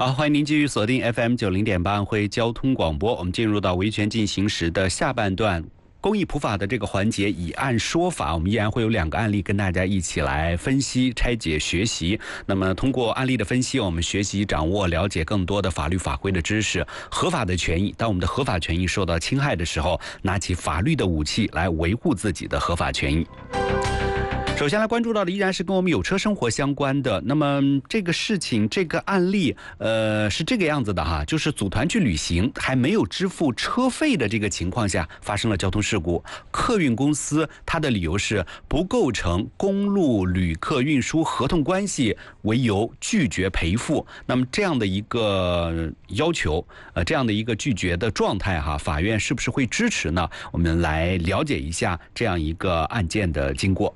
好，欢迎您继续锁定 FM90.8安徽交通广播。我们进入到维权进行时的下半段。公益普法的这个环节，以案说法，我们依然会有2个案例跟大家一起来分析、拆解、学习。那么通过案例的分析，我们学习、掌握、了解更多的法律法规的知识，合法的权益。当我们的合法权益受到侵害的时候，拿起法律的武器来维护自己的合法权益。首先来关注到的依然是跟我们有车生活相关的。那么这个事情，这个案例，是这个样子的哈，就是组团去旅行，还没有支付车费的这个情况下发生了交通事故。客运公司它的理由是不构成公路旅客运输合同关系为由拒绝赔付。那么这样的一个要求，这样的一个拒绝的状态哈，法院是不是会支持呢？我们来了解一下这样一个案件的经过。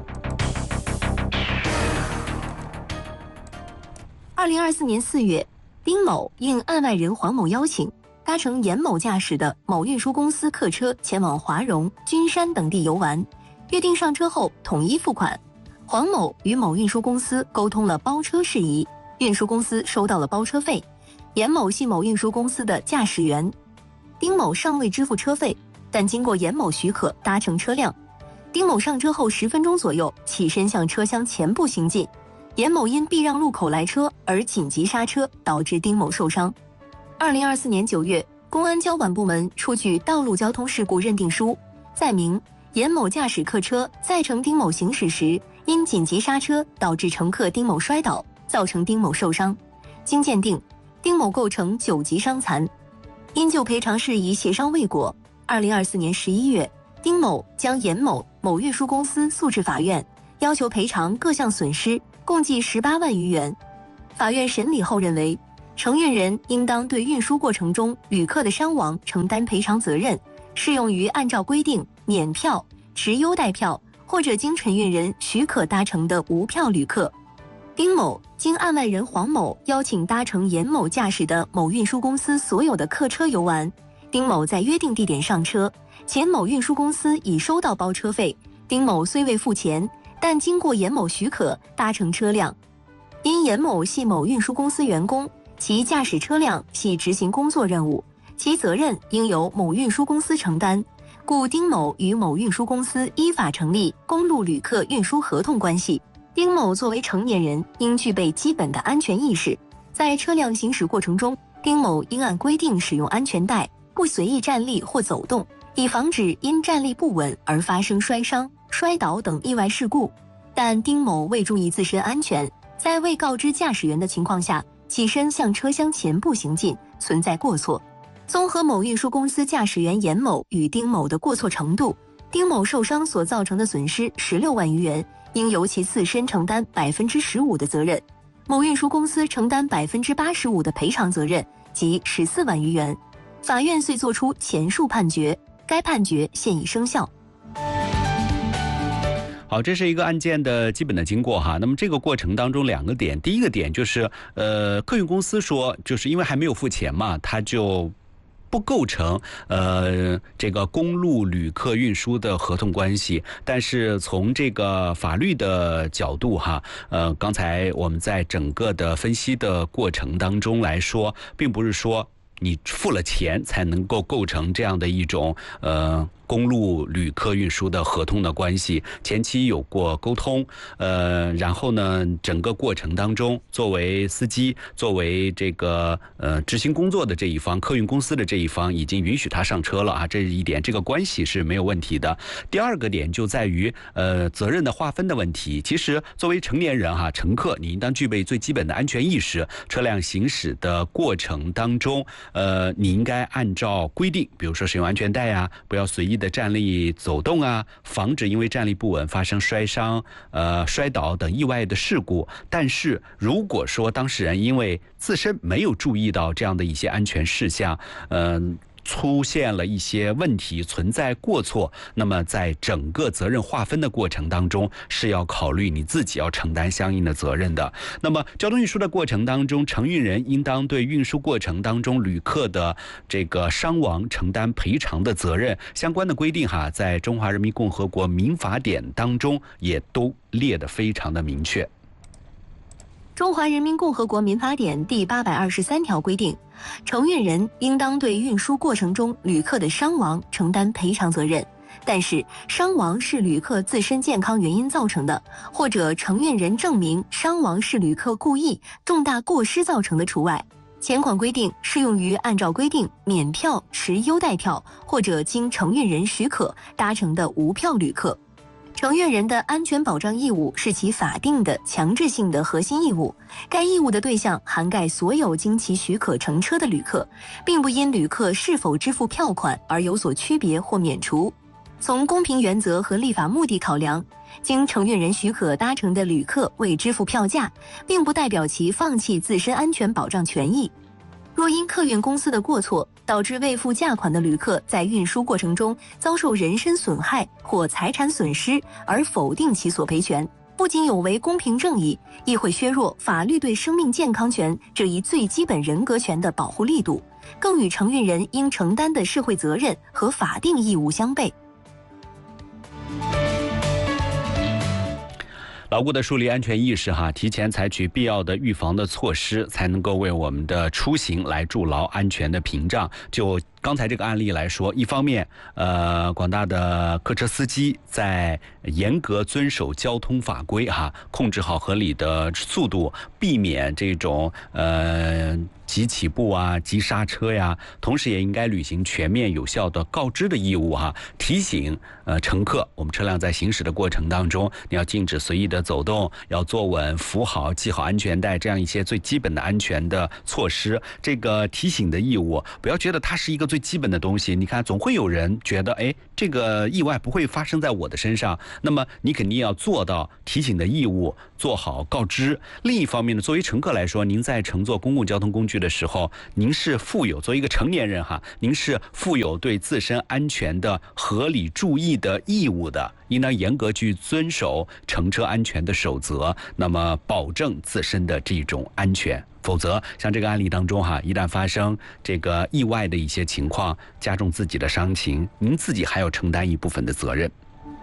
2024年4月，丁某应案外人黄某邀请，搭乘严某驾驶的某运输公司客车前往华容、君山等地游玩，约定上车后统一付款。黄某与某运输公司沟通了包车事宜，运输公司收到了包车费。严某系某运输公司的驾驶员，丁某尚未支付车费，但经过严某许可搭乘车辆。丁某上车后10分钟左右起身向车厢前部行进，严某因避让路口来车而紧急刹车，导致丁某受伤。2024年9月，公安交管部门出具道路交通事故认定书，载明严某驾驶客车载乘丁某行驶时，因紧急刹车导致乘客丁某摔倒，造成丁某受伤。经鉴定，丁某构成9级伤残。因就赔偿事宜协商未果，2024年11月，丁某将严某某运输公司诉至法院，要求赔偿各项损失，共计18万余元。法院审理后认为，承运人应当对运输过程中旅客的伤亡承担赔偿责任，适用于按照规定免票、持优待票或者经承运人许可搭乘的无票旅客。丁某经案外人黄某邀请搭乘严某驾驶的某运输公司所有的客车游玩，丁某在约定地点上车，前某运输公司已收到包车费，丁某虽未付钱，但经过严某许可搭乘车辆。因严某系某运输公司员工，其驾驶车辆系执行工作任务，其责任应由某运输公司承担，故丁某与某运输公司依法成立公路旅客运输合同关系。丁某作为成年人，应具备基本的安全意识，在车辆行驶过程中，丁某应按规定使用安全带，不随意站立或走动，以防止因站立不稳而发生摔伤、摔倒等意外事故。但丁某未注意自身安全，在未告知驾驶员的情况下起身向车厢前部行进，存在过错。综合某运输公司驾驶员严某与丁某的过错程度，丁某受伤所造成的损失16万余元，应由其自身承担15%的责任，某运输公司承担85%的赔偿责任，即14万余元。法院遂作出前述判决，该判决现已生效。 好，这是一个案件的基本的经过哈。那么这个过程当中2个点，第一个点就是，客运公司说，就是因为还没有付钱嘛，他就不构成这个公路旅客运输的合同关系。但是从这个法律的角度哈，刚才我们在整个的分析的过程当中来说，并不是说你付了钱才能够构成这样的一种公路旅客运输的合同的关系，前期有过沟通，然后呢，整个过程当中，作为司机，作为这个执行工作的这一方，客运公司的这一方已经允许他上车了啊，这一点这个关系是没有问题的。第二个点就在于责任的划分的问题。其实作为成年人哈，乘客你应当具备最基本的安全意识，车辆行驶的过程当中，你应该按照规定，比如说使用安全带啊，不要随意的站立走动啊，防止因为站立不稳发生摔伤、摔倒等意外的事故。但是如果说当事人因为自身没有注意到这样的一些安全事项，出现了一些问题，存在过错，那么在整个责任划分的过程当中是要考虑你自己要承担相应的责任的。那么交通运输的过程当中，承运人应当对运输过程当中旅客的这个伤亡承担赔偿的责任，相关的规定哈，在中华人民共和国民法典当中也都列得非常的明确。 中华人民共和国民法典第823条规定，承运人应当对运输过程中旅客的伤亡承担赔偿责任，但是伤亡是旅客自身健康原因造成的，或者承运人证明伤亡是旅客故意、重大过失造成的除外。前款规定适用于按照规定免票、持优待票或者经承运人许可搭乘的无票旅客。承运人的安全保障义务是其法定的强制性的核心义务，该义务的对象涵盖所有经其许可乘车的旅客，并不因旅客是否支付票款而有所区别或免除。从公平原则和立法目的考量，经承运人许可搭乘的旅客未支付票价，并不代表其放弃自身安全保障权益。若因客运公司的过错导致未付价款的旅客在运输过程中遭受人身损害或财产损失而否定其索赔权，不仅有违公平正义，亦会削弱法律对生命健康权这一最基本人格权的保护力度，更与承运人应承担的社会责任和法定义务相悖。 牢固的树立安全意识提前采取必要的预防的措施，才能够为我们的出行来筑牢安全的屏障。就刚才这个案例来说，一方面，广大的客车司机在严格遵守交通法规控制好合理的速度，避免这种急起步急刹车呀，同时也应该履行全面有效的告知的义务提醒乘客，我们车辆在行驶的过程当中，你要禁止随意的走动，要坐稳、扶好、系好安全带，这样一些最基本的安全的措施。这个提醒的义务，不要觉得它是一个最基本的东西。你看，总会有人觉得，这个意外不会发生在我的身上，那么你肯定要做到提醒的义务，做好告知。另一方面呢，作为乘客来说，您在乘坐公共交通工具的时候，您是负有作为一个成年人您是负有对自身安全的合理注意的义务的，应当严格去遵守乘车安全的守则，那么保证自身的这种安全。否则像这个案例当中一旦发生这个意外的一些情况，加重自己的伤情，您自己还要承担一部分的责任。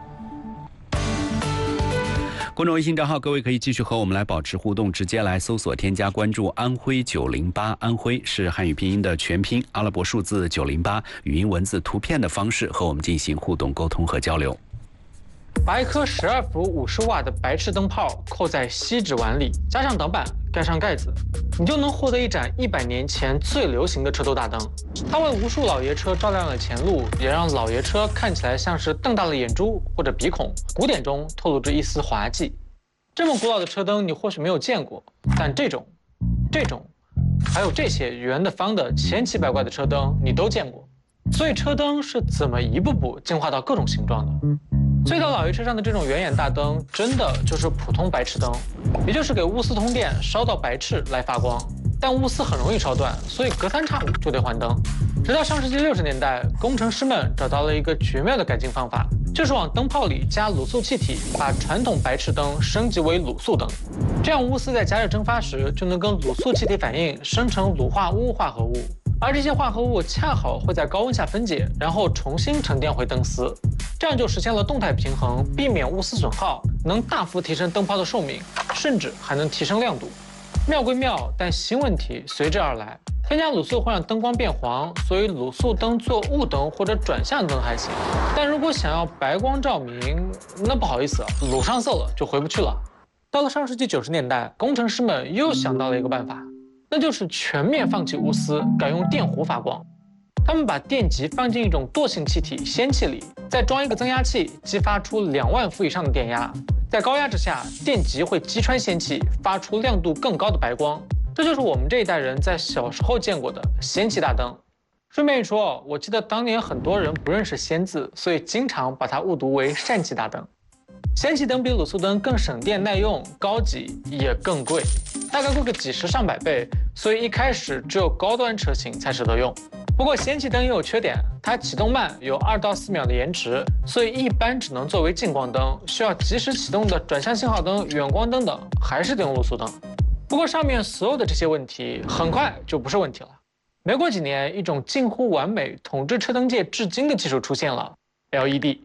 公众微信账号，各位可以继续和我们来保持互动，直接来搜索添加关注安徽908，安徽是汉语拼音的全拼，阿拉伯数字908，语音文字图片的方式和我们进行互动沟通和交流。 把一颗12伏50瓦的白炽灯泡扣在锡纸碗里，加上挡板，盖上盖子，你就能获得一盏100年前最流行的车头大灯。它为无数老爷车照亮了前路，也让老爷车看起来像是瞪大了眼珠或者鼻孔，古典中透露着一丝滑稽。这么古老的车灯你或许没有见过，但这种，还有这些圆的、方的、千奇百怪的车灯你都见过。所以车灯是怎么一步步进化到各种形状的？最早老爷车上的这种圆眼大灯，真的就是普通白炽灯，也就是给钨丝通电烧到白炽来发光。但钨丝很容易烧断，所以隔三差五就得换灯。直到上世纪60年代，工程师们找到了一个绝妙的改进方法，就是往灯泡里加卤素气体，把传统白炽灯升级为卤素灯。这样钨丝在加热蒸发时，就能跟卤素气体反应，生成卤化钨化合物。而这些化合物恰好会在高温下分解，然后重新沉淀回灯丝，这样就实现了动态平衡，避免钨丝损耗，能大幅提升灯泡的寿命，甚至还能提升亮度。妙归妙，但新问题随之而来。添加卤素会让灯光变黄，所以卤素灯做雾灯或者转向灯还行，但如果想要白光照明，那不好意思，卤上色了就回不去了。到了上世纪90年代，工程师们又想到了一个办法，那就是全面放弃钨丝，改用电弧发光。他们把电极放进一种惰性气体氙气里，再装一个增压器，激发出2万伏以上的电压。在高压之下，电极会击穿氙气，发出亮度更高的白光。这就是我们这一代人在小时候见过的氙气大灯。顺便一说，我记得当年很多人不认识氙字，所以经常把它误读为氙气大灯。氙气灯比卤素灯更省电耐用，高级也更贵，大概贵个几十上百倍，所以一开始只有高端车型才舍得用。不过氙气灯也有缺点，它启动慢，有2到4秒的延迟，所以一般只能作为近光灯，需要及时启动的转向信号灯、远光灯等还是得用卤素灯。不过上面所有的这些问题很快就不是问题了。没过几年，一种近乎完美统治车灯界至今的技术出现了 LED。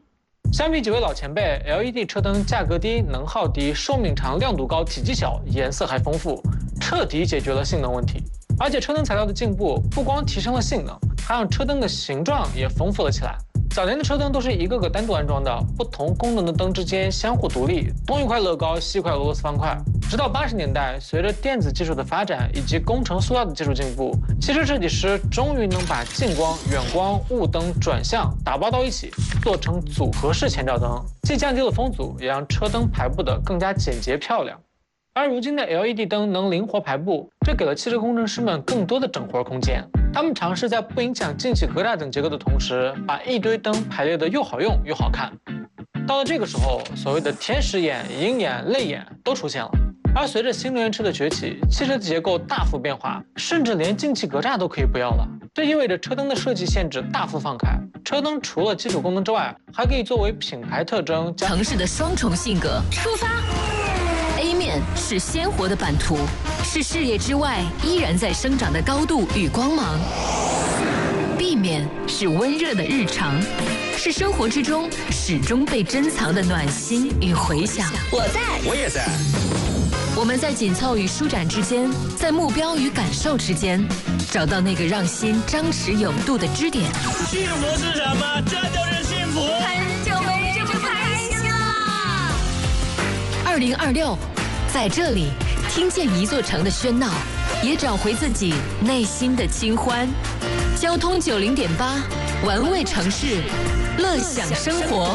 相比几位老前辈 ，LED 车灯价格低、能耗低、寿命长、亮度高、体积小、颜色还丰富，彻底解决了性能问题。而且车灯材料的进步不光提升了性能，还让车灯的形状也丰富了起来。早年的车灯都是一个个单独安装的，不同功能的灯之间相互独立，东一块乐高，西一块俄罗斯方块。直到80年代，随着电子技术的发展以及工程塑料的技术进步，汽车设计师终于能把近光、远光、雾灯、转向打包到一起，做成组合式前照灯，既降低了风阻，也让车灯排布的更加简洁漂亮。而如今的 LED 灯能灵活排布，这给了汽车工程师们更多的整活空间。他们尝试在不影响进气格栅等结构的同时，把一堆灯排列的又好用又好看。到了这个时候，所谓的天使眼、鹰眼、泪眼都出现了。而随着新能源车的崛起，汽车的结构大幅变化，甚至连进气格栅都可以不要了。这意味着车灯的设计限制大幅放开，车灯除了基础功能之外，还可以作为品牌特征。 城市的双重性格，出发。A 面是鲜活的版图，是事业之外依然在生长的高度与光芒。B 面是温热的日常，是生活之中始终被珍藏的暖心与回响。 我在， 我也在。 我们在紧凑与舒展之间，在目标与感受之间，找到那个让心张弛有度的支点。 幸福是什么？这就是幸福。 很久没这么开心了。 2026，在这里听见一座城的喧闹，也找回自己内心的清欢。交通90.8，玩味城市，乐享生活。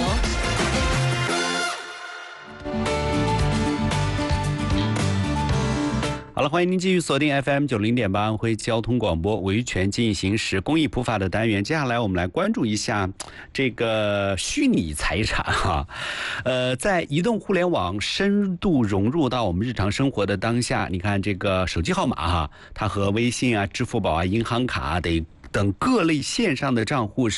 好了，欢迎您继续锁定 FM 90.8安徽交通广播维权进行时公益普法的单元。接下来我们来关注一下这个虚拟财产哈。在移动互联网深度融入到我们日常生活的当下，你看这个手机号码哈，它和微信啊、支付宝啊、银行卡啊等各类线上的账户